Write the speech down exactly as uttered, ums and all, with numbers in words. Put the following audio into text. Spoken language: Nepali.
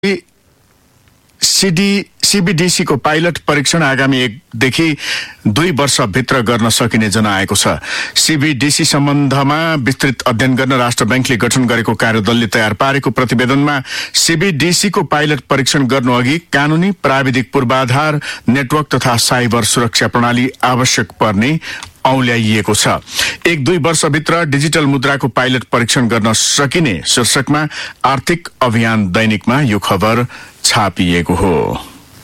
सीडी सीबीडीसी को पाइलट परीक्षण आगामी एकदेखि दुई वर्षभित्र गर्न सकिने जनाएको छ। सीबीडीसी सम्बन्धमा विस्तृत अध्ययन गर्न राष्ट्र बैंकले गठन गरेको कार्यदलले तयार पारेको प्रतिवेदनमा सीबीडीसी को पाइलट परीक्षण गर्नु अघि कानूनी प्राविधिक पूर्वाधार नेटवर्क तथा साइबर सुरक्षा प्रणाली आवश्यक पर्ने औल्याइएको छ। एक दुई वर्षभित्र डिजिटल मुद्राको पाइलट परीक्षण गर्न सकिने शीर्षकमा आर्थिक अभियान दैनिकमा यो खबर छापिएको हो।